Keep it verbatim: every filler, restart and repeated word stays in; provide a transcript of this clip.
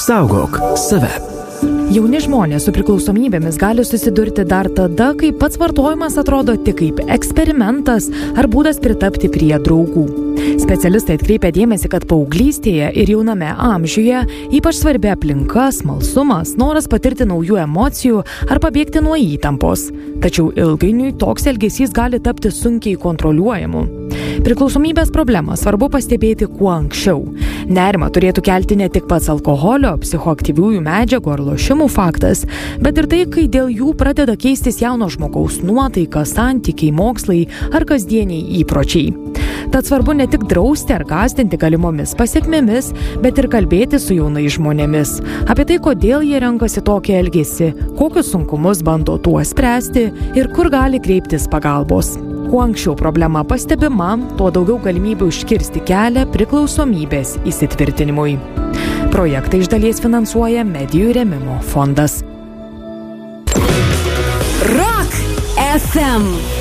Saugok save. Jauni žmonės su priklausomybėmis gali susidurti dar tada, kai pats vartojimas atrodo tik kaip eksperimentas ar būdas pritapti prie draugų. Specialistai atkreipia dėmesį, kad paauglystėje ir jauname amžiuje ypač svarbi aplinka, smalsumas, noras patirti naujų emocijų ar pabėgti nuo įtampos. Tačiau ilgainiui toks elgesys gali tapti sunkiai kontroliuojamu. Priklausomybės problemą svarbu pastebėti kuo anksčiau. Nerimą turėtų kelti ne tik pats alkoholio, psichoaktyviųjų medžiagų ar lošimų faktas, bet ir tai, kai dėl jų pradeda keistis jauno žmogaus nuotaika, santykiai, mokslai ar kasdieniai įpročiai. Tad svarbu ne tik drausti ar gąsdinti galimomis pasekmėmis, bet ir kalbėti su jaunais žmonėmis. Apie tai, kodėl jie renkasi tokį elgesį, kokius sunkumus bando tuo spręsti ir kur gali kreiptis pagalbos. Kuo anksčiau problema pastebima, tuo daugiau galimybių užkirsti kelią priklausomybės įsitvirtinimui. Projektą iš dalies finansuoja Medijų rėmimo fondas. Rock F M